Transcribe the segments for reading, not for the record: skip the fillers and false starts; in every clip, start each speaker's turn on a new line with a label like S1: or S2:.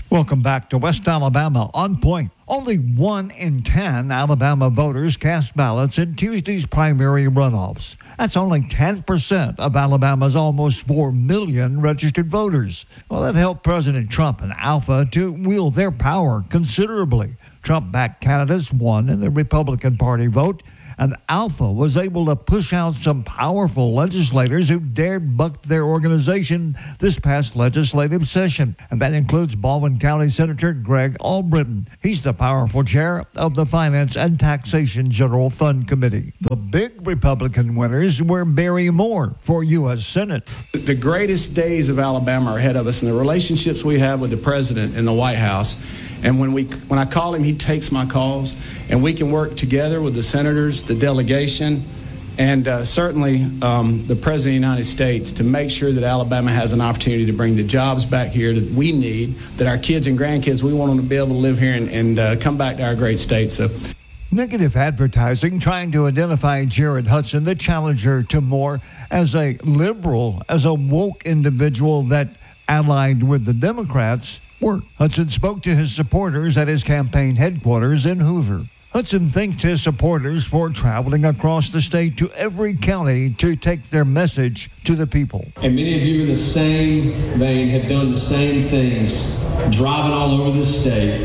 S1: Welcome back to West Alabama On Point. Only 1 in 10 Alabama voters cast ballots in Tuesday's primary runoffs. That's only 10% of Alabama's almost 4 million registered voters. Well, that helped President Trump and Alpha to wield their power considerably. Trump-backed candidates won in the Republican Party vote, and Alpha was able to push out some powerful legislators who dared buck their organization this past legislative session. And that includes Baldwin County Senator Greg Albritton. He's the powerful chair of the Finance and Taxation General Fund Committee. The big Republican winners were Barry Moore for U.S. Senate.
S2: The greatest days of Alabama are ahead of us, and the relationships we have with the president in the White House. And when I call him, he takes my calls, and we can work together with the senators, the delegation, and certainly the President of the United States to make sure that Alabama has an opportunity to bring the jobs back here that we need, that our kids and grandkids, we want them to be able to live here and come back to our great state. So.
S1: Negative advertising trying to identify Jared Hudson, the challenger to Moore, as a liberal, as a woke individual that allied with the Democrats, worked. Hudson spoke to his supporters at his campaign headquarters in Hoover. Hudson thanked his supporters for traveling across the state to every county to take their message to the people.
S3: And many of you in the same vein have done the same things, driving all over this state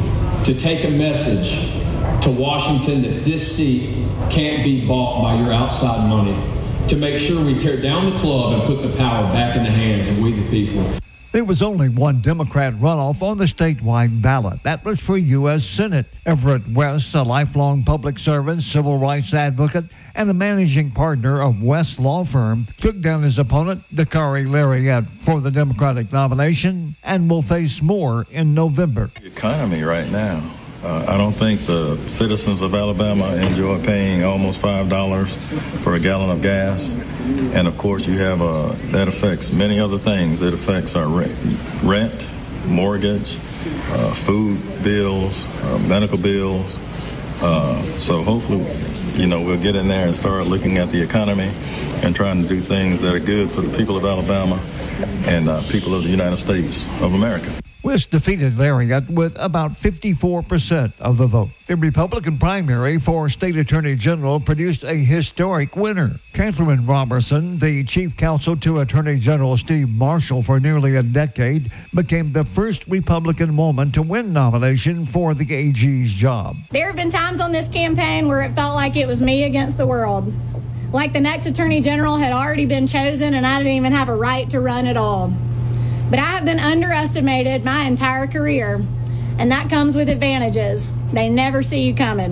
S3: to take a message to Washington that this seat can't be bought by your outside money, to make sure we tear down the club and put the power back in the hands of we the people.
S1: There was only one Democrat runoff on the statewide ballot. That was for U.S. Senate. Everett West, a lifelong public servant, civil rights advocate, and a managing partner of West Law Firm, took down his opponent, Dakari Lariat, for the Democratic nomination and will face more in November.
S4: The economy right now. I don't think the citizens of Alabama enjoy paying almost $5 for a gallon of gas. And, of course, you have that affects many other things. It affects our rent, mortgage, food bills, medical bills. So hopefully, we'll get in there and start looking at the economy and trying to do things that are good for the people of Alabama and people of the United States of America.
S1: West defeated Lariat with about 54% of the vote. The Republican primary for State Attorney General produced a historic winner. Catherine Robertson, the chief counsel to Attorney General Steve Marshall for nearly a decade, became the first Republican woman to win nomination for the AG's job.
S5: There have been times on this campaign where it felt like it was me against the world. Like the next Attorney General had already been chosen and I didn't even have a right to run at all. But I have been underestimated my entire career, and that comes with advantages. They never see you coming.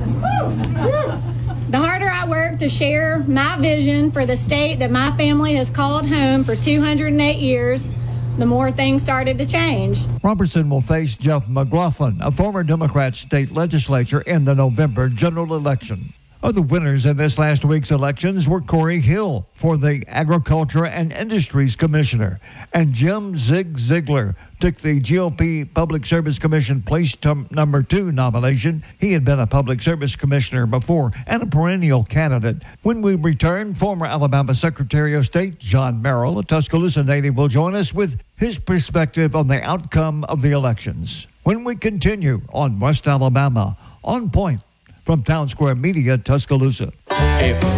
S5: The harder I work to share my vision for the state that my family has called home for 208 years, the more things started to change.
S1: Robertson will face Jeff McLaughlin, a former Democrat state legislator, in the November general election. Other winners in this last week's elections were Corey Hill for the Agriculture and Industries Commissioner, and Jim Zig Ziglar took the GOP Public Service Commission place number 2 nomination. He had been a public service commissioner before and a perennial candidate. When we return, former Alabama Secretary of State John Merrill, a Tuscaloosa native, will join us with his perspective on the outcome of the elections. When we continue on West Alabama On Point, from Town Square Media, Tuscaloosa.